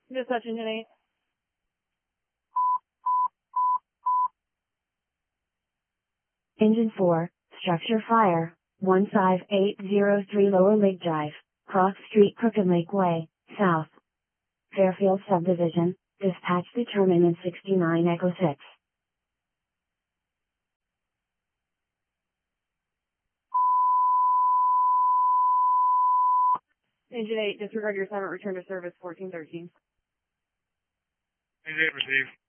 Dispatch Engine 8. Engine 4, structure fire, 15803 Lower Lake Drive, Cross Street, Crooked Lake Way, South. Fairfield Subdivision, dispatch determinant 69 Echo 6. Engine 8, disregard your assignment, return to service 1413. Engine 8, receive.